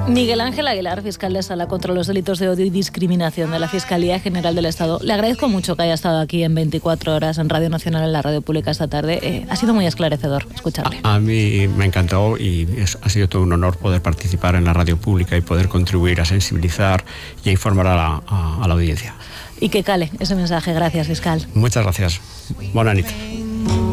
Miguel Ángel Aguilar, fiscal de Sala contra los delitos de odio y discriminación de la Fiscalía General del Estado. Le agradezco mucho que haya estado aquí en 24 horas en Radio Nacional, en la radio pública esta tarde. Ha sido muy esclarecedor escucharle. A mí me encantó y ha sido todo un honor poder participar en la radio pública y poder contribuir a sensibilizar y a informar a la audiencia. Y que cale ese mensaje. Gracias, fiscal. Muchas gracias. Bona nit.